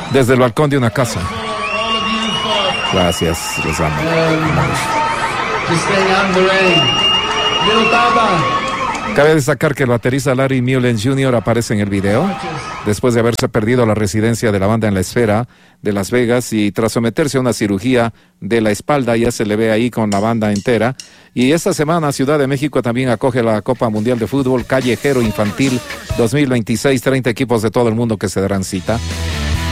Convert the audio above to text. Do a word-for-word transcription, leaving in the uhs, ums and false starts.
Desde el balcón de una casa. Gracias, les amo. Cabe destacar que el baterista Larry Mullen junior aparece en el video, después de haberse perdido la residencia de la banda en la esfera de Las Vegas y tras someterse a una cirugía de la espalda, ya se le ve ahí con la banda entera. Y esta semana Ciudad de México también acoge la Copa Mundial de Fútbol Callejero Infantil dos mil veintiséis, treinta equipos de todo el mundo que se darán cita.